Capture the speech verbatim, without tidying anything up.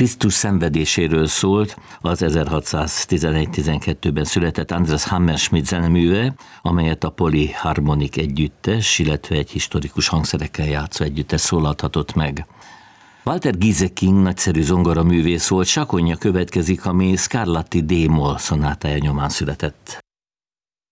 Krisztus szenvedéséről szólt az ezerhatszáztizenegy-tizenkettőben született Andras Hammerschmidt zeneműve, amelyet a Polyharmonic együttes, illetve egy historikus hangszerekkel játszó együttes szólaltatott meg. Walter Gieseking nagyszerű zongoraművész volt, Sakonja következik, ami Scarlatti D-moll szonátája nyomán született.